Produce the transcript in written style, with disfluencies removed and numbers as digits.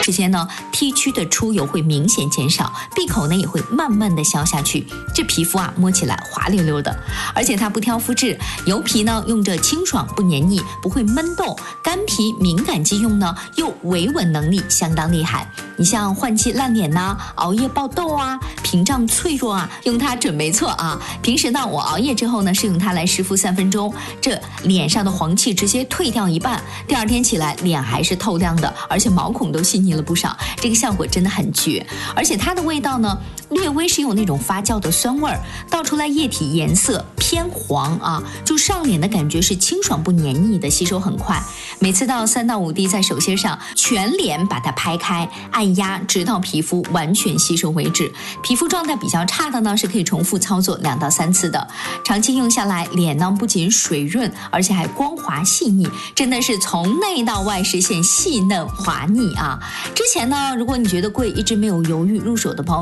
时间呢，T 区的出油会明显减少，闭口呢也会慢慢的消下去，这皮肤啊摸起来滑溜溜的。而且它不挑肤质，油皮呢用着清爽不黏腻，不会闷动，干皮敏感肌用呢又维稳能力相当厉害。你像换季烂脸呐、熬夜爆痘啊、屏障脆弱啊，用它准没错啊。平时呢我熬夜之后呢是用它来湿敷3分钟，这脸上的黄气直接退掉一半，第二天起来脸还是透亮的，而且毛孔都细腻了不少，这个效果真的很绝。而且它的味道呢略微是有那种发酵的酸味儿，倒出来液体颜色偏黄啊，就上脸的感觉是清爽不黏腻的，吸收很快。每次到3到5滴在手心上，全脸把它拍开，按压直到皮肤完全吸收为止。皮肤状态比较差的呢，是可以重复操作2到3次的。长期用下来，脸呢不仅水润，而且还光滑细腻，真的是从内到外实现细嫩滑腻啊。之前呢，如果你觉得贵，一直没有犹豫入手的朋友，